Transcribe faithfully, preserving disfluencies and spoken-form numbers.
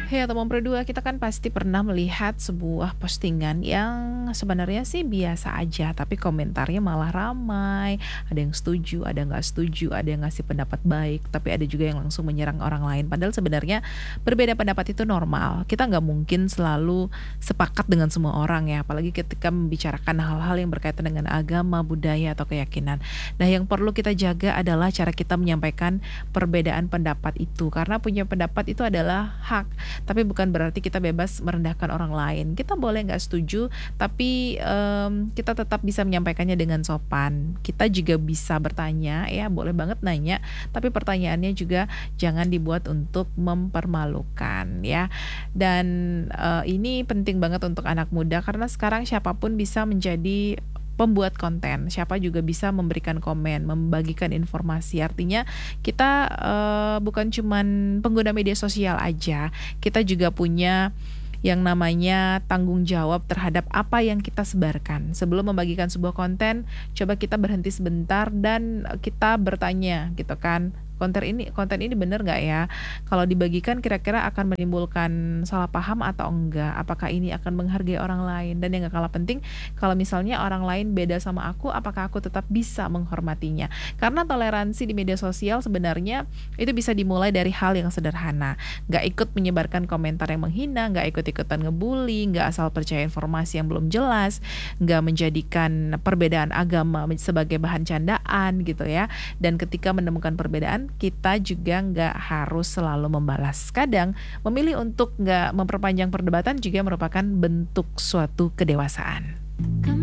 Hei teman berdua, kita kan pasti pernah melihat sebuah postingan yang sebenarnya sih biasa aja, tapi komentarnya malah ramai. Ada yang setuju, ada nggak setuju, ada yang ngasih pendapat baik, tapi ada juga yang langsung menyerang orang lain. Padahal sebenarnya berbeda pendapat itu normal. Kita nggak mungkin selalu sepakat dengan semua orang ya, apalagi ketika membicarakan hal-hal yang berkaitan dengan agama, budaya, atau keyakinan. Nah, yang perlu kita jaga adalah cara kita menyampaikan perbedaan pendapat itu, karena punya pendapat itu adalah hak. Tapi bukan berarti kita bebas merendahkan orang lain. Kita boleh nggak setuju, tapi em, kita tetap bisa menyampaikannya dengan sopan. Kita juga bisa bertanya, ya boleh banget nanya, tapi pertanyaannya juga jangan dibuat untuk mempermalukan, ya. Dan eh, ini penting banget untuk anak muda karena sekarang siapapun bisa menjadi pembuat konten, siapa juga bisa memberikan komen, membagikan informasi. Artinya kita eh, bukan cuman pengguna media sosial aja, kita juga punya yang namanya tanggung jawab terhadap apa yang kita sebarkan. Sebelum membagikan sebuah konten, coba kita berhenti sebentar dan kita bertanya gitu kan. Konten ini konten ini benar nggak ya? Kalau dibagikan kira-kira akan menimbulkan salah paham atau enggak? Apakah ini akan menghargai orang lain? Dan yang gak kalah penting, kalau misalnya orang lain beda sama aku, apakah aku tetap bisa menghormatinya? Karena toleransi di media sosial sebenarnya itu bisa dimulai dari hal yang sederhana. Nggak ikut menyebarkan komentar yang menghina, nggak ikut-ikutan ngebully, nggak asal percaya informasi yang belum jelas, nggak menjadikan perbedaan agama sebagai bahan candaan gitu ya. Dan ketika menemukan perbedaan, kita juga nggak harus selalu membalas. Kadang memilih untuk nggak memperpanjang perdebatan juga merupakan bentuk suatu kedewasaan.